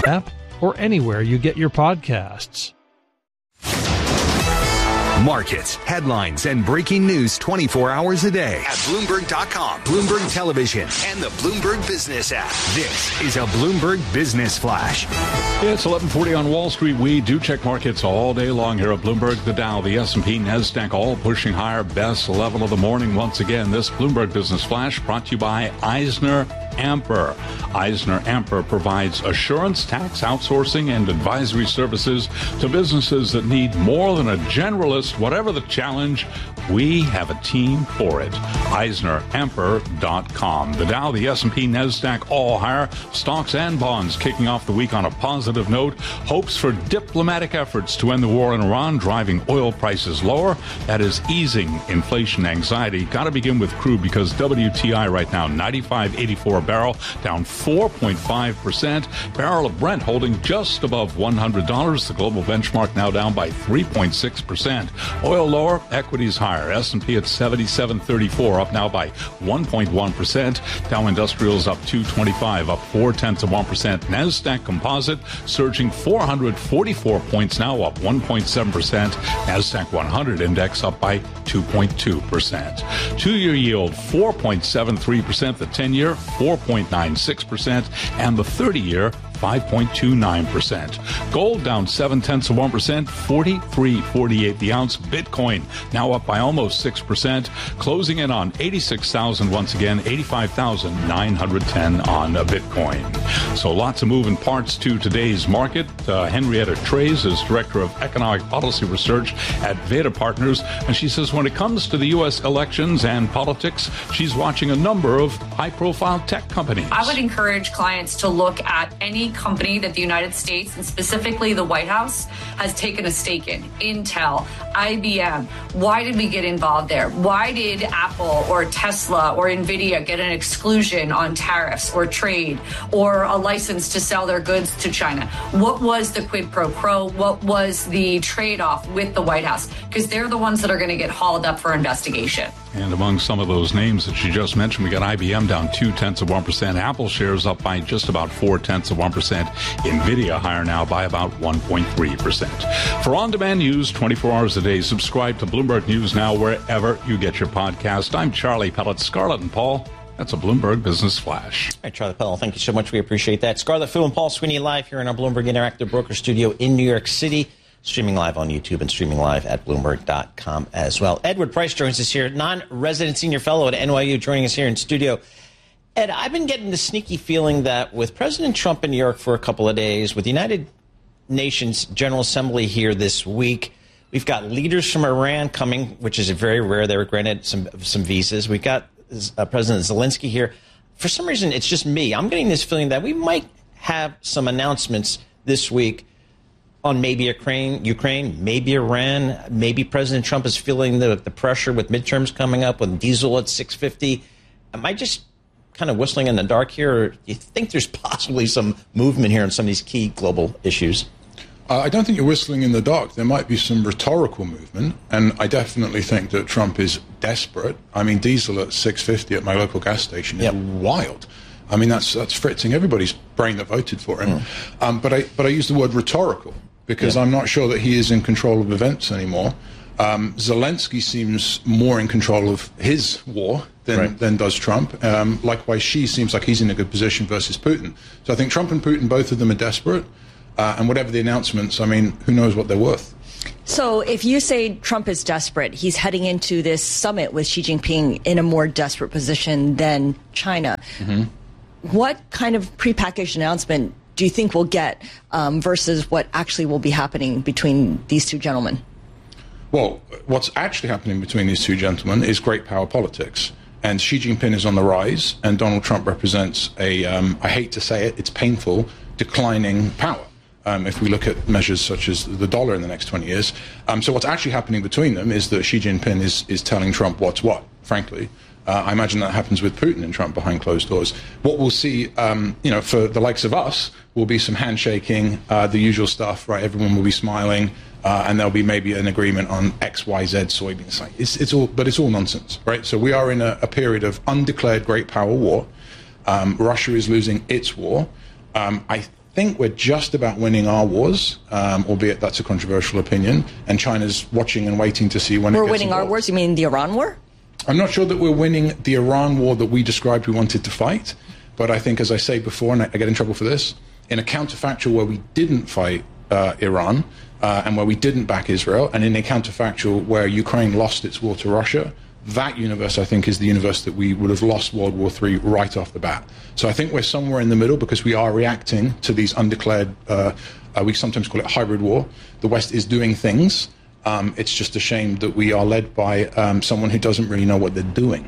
app or anywhere you get your podcasts. Markets, headlines, and breaking news 24 hours a day at Bloomberg.com, Bloomberg Television, and the Bloomberg Business app. This is a Bloomberg Business Flash. It's 11:40 on Wall Street. We do check markets all day long here at Bloomberg. The Dow, the S&P, NASDAQ all pushing higher. Best level of the morning once again. This Bloomberg Business Flash brought to you by EisnerAmper. EisnerAmper provides assurance, tax outsourcing, and advisory services to businesses that need more than a generalist. Whatever the challenge, we have a team for it. EisnerAmper.com. The Dow, the S&P, NASDAQ all higher. Stocks and bonds kicking off the week on a positive note. Hopes for diplomatic efforts to end the war in Iran driving oil prices lower. That is easing inflation anxiety. Got to begin with crude because WTI right now, 95.84 a barrel, down 4.5%. Barrel of Brent holding just above $100. The global benchmark now down by 3.6%. Oil lower, equities higher. S&P at 77.34, up now by 1.1%. Dow Industrials up 225, up 0.4%. NASDAQ Composite surging 444 points, now up 1.7%. NASDAQ 100 index up by 2.2%. Two-year yield 4.73%. The 10-year 4.96%, and the 30-year 5.29%. Gold down 0.7%, 43.48 the ounce. Bitcoin now up by almost 6%, closing in on 86,000 once again, 85,910 on Bitcoin. So lots of moving parts to today's market. Henrietta Trey's is Director of Economic Policy Research at Veda Partners, and she says when it comes to the U.S. elections and politics, she's watching a number of high-profile tech companies. I would encourage clients to look at any company that the United States, and specifically the White House, has taken a stake in. Intel, IBM. Why did we get involved there? Why did Apple or Tesla or Nvidia get an exclusion on tariffs or trade or a license to sell their goods to China? What was the quid pro quo? What was the trade-off with the White House? Because they're the ones that are going to get hauled up for investigation. And among some of those names that you just mentioned, we got IBM down 0.2%. Apple shares up by just about 0.4%. Nvidia higher now by about 1.3%. For on-demand news 24 hours a day, subscribe to Bloomberg News Now wherever you get your podcast. I'm Charlie Pellet. Scarlett and Paul, that's a Bloomberg Business Flash. All right, Charlie Pellet, thank you so much. We appreciate that. Scarlett Fu and Paul Sweeney live here in our Bloomberg Interactive Broker Studio in New York City. Streaming live on YouTube and streaming live at Bloomberg.com as well. Edward Price joins us here, non-resident senior fellow at NYU, joining us here in studio. Ed, I've been getting the sneaky feeling that with President Trump in New York for a couple of days, with the United Nations General Assembly here this week, we've got leaders from Iran coming, which is very rare. They were granted some visas. We've got President Zelensky here. For some reason, it's just me. I'm getting this feeling that we might have some announcements this week on maybe Ukraine, maybe Iran, maybe President Trump is feeling the pressure with midterms coming up, with diesel at $6.50. Am I just kind of whistling in the dark here, or do you think there's possibly some movement here on some of these key global issues? I don't think you're whistling in the dark. There might be some rhetorical movement, and I definitely think that Trump is desperate. I mean, diesel at $6.50 at my local gas station is wild. I mean, that's fritzing everybody's brain that voted for him. But I use the word rhetorical because I'm not sure that he is in control of events anymore. Zelensky seems more in control of his war than does Trump. Likewise, Xi seems like he's in a good position versus Putin. So I think Trump and Putin, both of them are desperate. And whatever the announcements, I mean, who knows what they're worth. So if you say Trump is desperate, he's heading into this summit with Xi Jinping in a more desperate position than China. Mm-hmm. What kind of prepackaged announcement do you think we'll get versus what actually will be happening between these two gentlemen? Well, what's actually happening between these two gentlemen is great power politics. And Xi Jinping is on the rise, and Donald Trump represents a, I hate to say it, it's painful, declining power. If we look at measures such as the dollar in the next 20 years. So what's actually happening between them is that Xi Jinping is telling Trump what's what, frankly. I imagine that happens with Putin and Trump behind closed doors. What we'll see, for the likes of us, will be some handshaking, the usual stuff, right? Everyone will be smiling, and there'll be maybe an agreement on X, Y, Z soybeans. It's all nonsense, right? So we are in a period of undeclared great power war. Russia is losing its war. I think we're just about winning our wars, albeit that's a controversial opinion, and China's watching and waiting to see when we're it gets winning involved. our wars. You mean the Iran war? I'm not sure that we're winning the Iran war that we described we wanted to fight, but I think, as I say before, and I get in trouble for this, in a counterfactual where we didn't fight Iran and where we didn't back Israel, and in a counterfactual where Ukraine lost its war to Russia, that universe, I think, is the universe that we would have lost World War III right off the bat. So I think we're somewhere in the middle because we are reacting to these undeclared, we sometimes call it hybrid war. The West is doing things. It's just a shame that we are led by someone who doesn't really know what they're doing.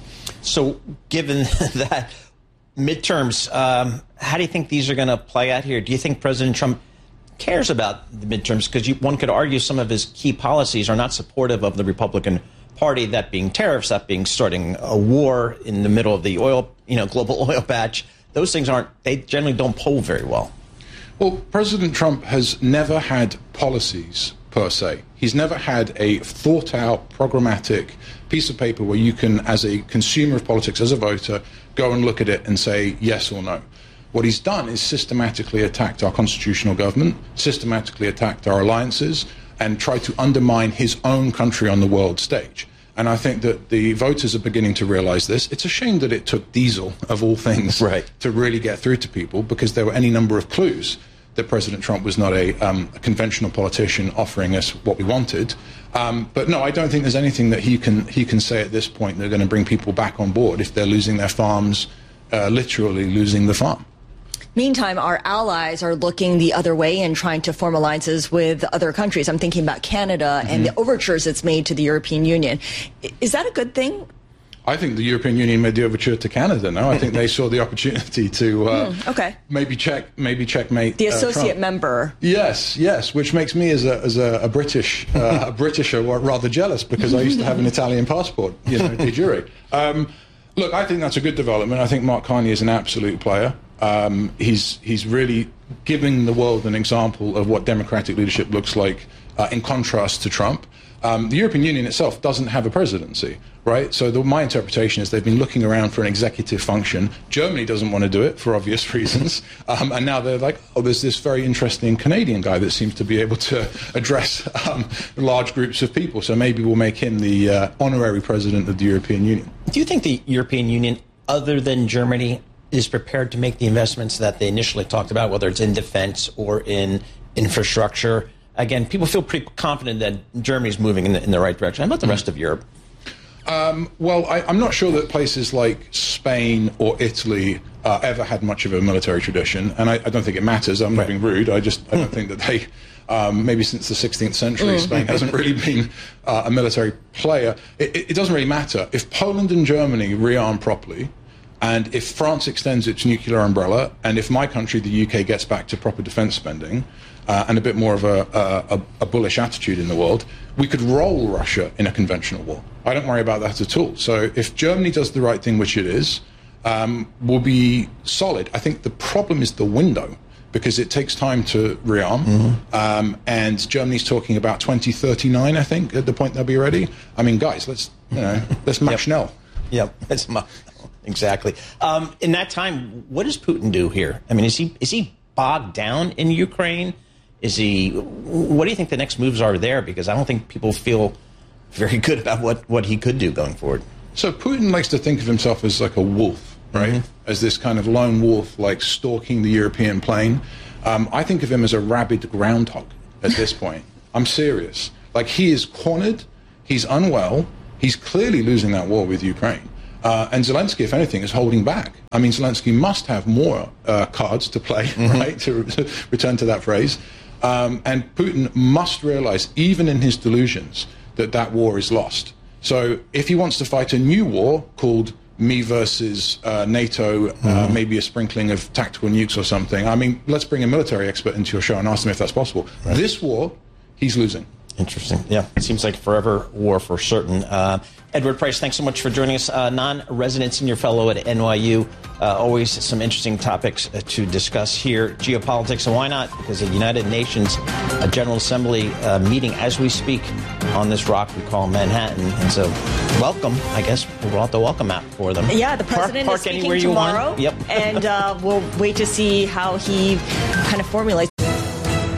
So given that midterms, how do you think these are going to play out here? Do you think President Trump cares about the midterms? Because one could argue some of his key policies are not supportive of the Republican Party, that being tariffs, that being starting a war in the middle of the oil, global oil patch. Those things they generally don't poll very well. Well, President Trump has never had policies per se. He's never had a thought-out, programmatic piece of paper where you can, as a consumer of politics, as a voter, go and look at it and say yes or no. What he's done is systematically attacked our constitutional government, systematically attacked our alliances, and tried to undermine his own country on the world stage. And I think that the voters are beginning to realize this. It's a shame that it took Diesel, of all things, to really get through to people, because there were any number of clues that President Trump was not a conventional politician offering us what we wanted. But no, I don't think there's anything that he can say at this point that are going to bring people back on board if they're losing their farms, literally losing the farm. Meantime, our allies are looking the other way and trying to form alliances with other countries. I'm thinking about Canada and the overtures it's made to the European Union. Is that a good thing? I think the European Union made the overture to Canada. No, I think they saw the opportunity to maybe checkmate the associate Trump. Member. Yes, which makes me as a British a Britisher rather jealous, because I used to have an Italian passport, de jure. Look, I think that's a good development. I think Mark Carney is an absolute player. He's really giving the world an example of what democratic leadership looks like in contrast to Trump. The European Union itself doesn't have a presidency, right? So my interpretation is they've been looking around for an executive function. Germany doesn't want to do it for obvious reasons. And now they're like, there's this very interesting Canadian guy that seems to be able to address large groups of people. So maybe we'll make him the honorary president of the European Union. Do you think the European Union, other than Germany, is prepared to make the investments that they initially talked about, whether it's in defense or in infrastructure? Again, people feel pretty confident that Germany's moving in the right direction. How about the rest of Europe? Well, I'm not sure that places like Spain or Italy ever had much of a military tradition, and I don't think it matters. I'm not being rude. I don't think that they, maybe since the 16th century, Spain hasn't really been a military player. It doesn't really matter. If Poland and Germany rearm properly, and if France extends its nuclear umbrella, and if my country, the UK, gets back to proper defense spending and a bit more of a bullish attitude in the world, we could roll Russia in a conventional war. I don't worry about that at all. So if Germany does the right thing, which it is, we'll be solid. I think the problem is the window, because it takes time to rearm. And Germany's talking about 2039, I think, at the point they'll be ready. I mean, guys, let's match now. Yep, exactly. In that time, what does Putin do here? I mean, is he bogged down in Ukraine? What do you think the next moves are there? Because I don't think people feel very good about what he could do going forward. So Putin likes to think of himself as like a wolf, right? As this kind of lone wolf, like stalking the European plain. I think of him as a rabid groundhog at this point. I'm serious. Like, he is cornered. He's unwell. He's clearly losing that war with Ukraine. And Zelensky, if anything, is holding back. I mean, Zelensky must have more cards to play, right, to return to that phrase. And Putin must realize, even in his delusions, that war is lost. So if he wants to fight a new war called me versus NATO, maybe a sprinkling of tactical nukes or something, I mean, let's bring a military expert into your show and ask them if that's possible. Right. This war, he's losing. Interesting. Yeah, it seems like forever war for certain. Edward Price, thanks so much for joining us. Non-resident senior fellow at NYU. Always some interesting topics to discuss here. Geopolitics, and why not? Because the United Nations General Assembly meeting as we speak on this rock we call Manhattan. And so, welcome. I guess we'll have the welcome app for them. Yeah, the president is speaking tomorrow. Yep. And we'll wait to see how he kind of formulates